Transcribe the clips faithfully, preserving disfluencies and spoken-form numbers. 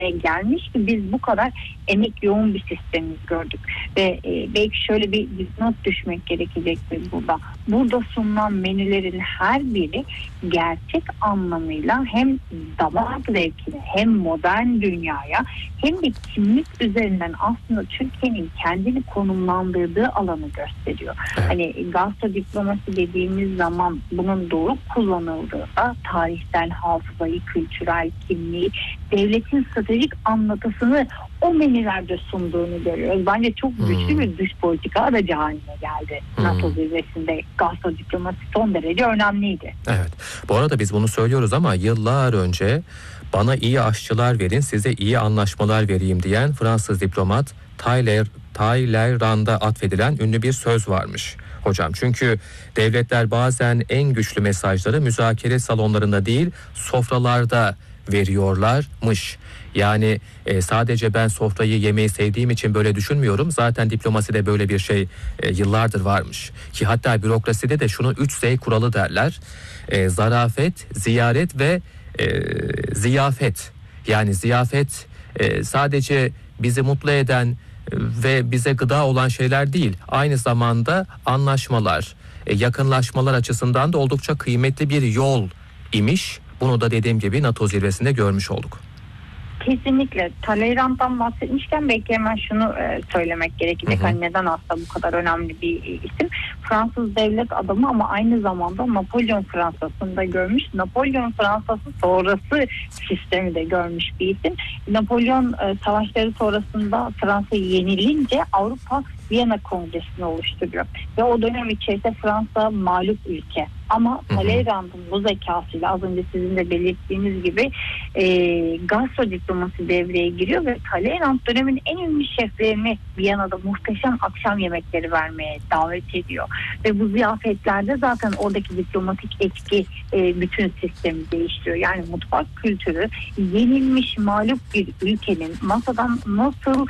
gelmiş ki biz bu kadar emek yoğun bir sistemi gördük. Ve e, belki şöyle bir not düşmek gerekecektir burada. Burada sunulan menülerin her biri gerçek anlamıyla hem damak zevkine hem modern dünyaya hem de kimlik üzerinden aslında Türkiye'nin kendini konumlandırdığı alanı gösteriyor. Evet. Hani gastrodiplomasi dediğimiz zaman bunun doğru kullanıldığında tarihsel hafızayı, kültürel kimliği, devletin stratejik anlatısını o menülerde sunduğunu görüyoruz. Bence çok güçlü hmm. bir dış politika aracı haline geldi. Hmm. NATO zirvesinde gastrodiplomasi son derece önemliydi. Evet. Bu arada biz bunu söylüyoruz ama yıllar önce bana iyi aşçılar verin, size iyi anlaşmalar vereyim diyen Fransız diplomat Tyler, Talleyrand'a atfedilen ünlü bir söz varmış hocam. Çünkü devletler bazen en güçlü mesajları müzakere salonlarında değil, sofralarda veriyorlarmış. Yani e, sadece ben sofrayı yemeyi sevdiğim için böyle düşünmüyorum. Zaten diplomaside böyle bir şey e, yıllardır varmış. Ki hatta bürokraside de şunu üç Z kuralı derler. E, zarafet, ziyaret ve e, ziyafet. Yani ziyafet e, sadece bizi mutlu eden e, ve bize gıda olan şeyler değil. Aynı zamanda anlaşmalar, e, yakınlaşmalar açısından da oldukça kıymetli bir yol imiş. Bunu da dediğim gibi NATO zirvesinde görmüş olduk. Kesinlikle. Talleyrand'dan bahsetmişken belki hemen şunu e, söylemek gerekecek. Hı hı. Hani neden aslında bu kadar önemli bir isim? Fransız devlet adamı ama aynı zamanda Napolyon Fransa'sında görmüş. Napolyon Fransa'sı sonrası sistemi de görmüş bir isim. Napolyon e, savaşları sonrasında Fransa yenilince Avrupa Viyana Kongresi'ni oluşturuyor. Ve o dönem içerisinde Fransa mağlup ülke. Ama Talleyrand'ın bu zekasıyla az önce sizin de belirttiğiniz gibi e, gastrodiplomasi devreye giriyor ve Talleyrand dönemin en ünlü şeflerini Viyana'da muhteşem akşam yemekleri vermeye davet ediyor. Ve bu ziyafetlerde zaten oradaki diplomatik etki e, bütün sistemi değiştiriyor. Yani mutfak kültürü yenilmiş mağlup bir ülkenin masadan nasıl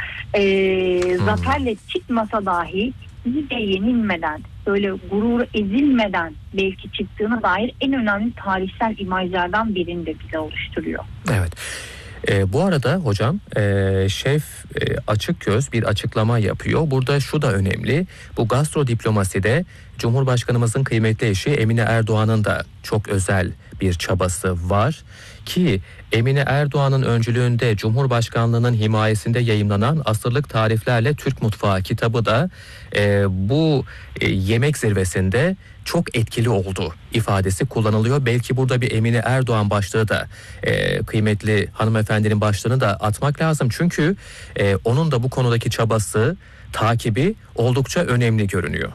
e, zaferle çıkmasa dahi bizi de yenilmeden, böyle gurur ezilmeden belki çıktığına dair en önemli tarihsel imajlardan birini de bize oluşturuyor. Evet. E, bu arada hocam e, şef e, Açıkgöz bir açıklama yapıyor. Burada şu da önemli. Bu gastrodiplomaside Cumhurbaşkanımızın kıymetli eşi Emine Erdoğan'ın da çok özel bir çabası var. Ki Emine Erdoğan'ın öncülüğünde Cumhurbaşkanlığının himayesinde yayımlanan Asırlık Tariflerle Türk Mutfağı kitabı da e, bu e, yemek zirvesinde çok etkili oldu ifadesi kullanılıyor. Belki burada bir Emine Erdoğan başlığı da e, kıymetli hanımefendinin başlığını da atmak lazım. Çünkü e, onun da bu konudaki çabası, takibi oldukça önemli görünüyor.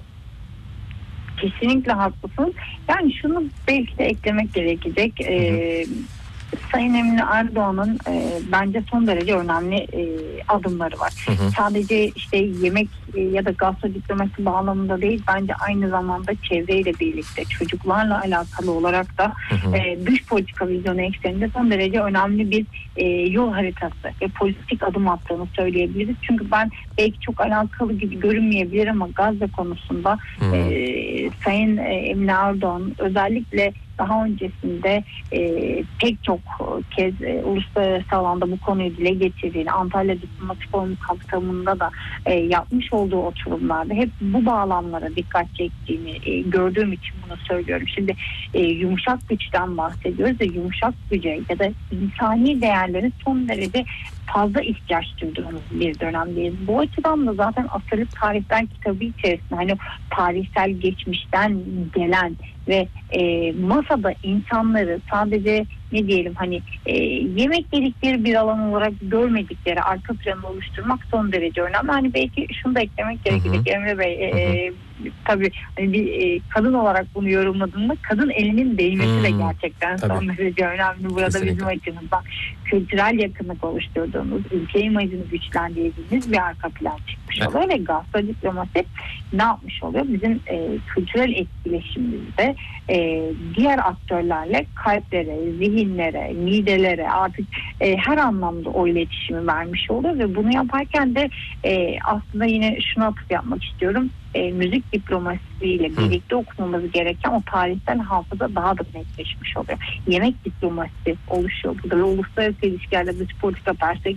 Kesinlikle haklısınız. Yani şunu belki de eklemek gerekecek. Ee, Sayın Emine Erdoğan'ın e, bence son derece önemli e, adımları var. Hı hı. Sadece işte yemek e, ya da gastrodiplomasi bağlamında değil, bence aynı zamanda çevreyle birlikte çocuklarla alakalı olarak da hı hı. E, dış politika vizyonu ekseninde son derece önemli bir e, yol haritası ve politik adım attığını söyleyebiliriz. Çünkü ben belki çok alakalı gibi görünmeyebilir ama Gazze konusunda e, Sayın Emine Erdoğan özellikle daha öncesinde e, pek çok kez e, uluslararası alanda bu konuyu dile getirdiğini, Antalya Diplomatik Forum kapsamında da e, yapmış olduğu oturumlarda hep bu bağlamlara dikkat çektiğini e, gördüğüm için bunu söylüyorum. Şimdi e, yumuşak güçten bahsediyoruz ve yumuşak güce ya da insani değerlerin son derece fazla ihtiyaç duyduğumuz bir dönemdeyiz. Bu açıdan da zaten Asırlık Tarihler kitabı içerisinde hani tarihsel geçmişten gelen ve e, masada insanları sadece ne diyelim hani e, yemek yedikleri bir alan olarak görmedikleri arka planı oluşturmak son derece önemli. Hani belki şunu da eklemek gerekecek Emre Bey. E, tabii hani bir e, kadın olarak bunu yorumladığında kadın elinin değmesi hmm, de gerçekten tabii. son derece önemli. Burada kesinlikle. Bizim açımızdan kültürel yakınlık oluşturduğumuz, ülke imajını güçlendirdiğimiz bir arka plan çıkmış evet. oluyor ve gastrodiplomasi ne yapmış oluyor? Bizim e, kültürel etkileşimimizde e, diğer aktörlerle kalplere, zihinlere, midelere artık e, her anlamda o iletişimi vermiş oluyor ve bunu yaparken de e, aslında yine şunu atıp yapmak istiyorum. e, müzik diplomasisiyle Hı. birlikte okumamız gereken o tarihsel hafıza daha da netleşmiş oluyor. Yemek diplomasisi oluşuyor burada ve uluslararası ilişkilerde dış politika perspektifi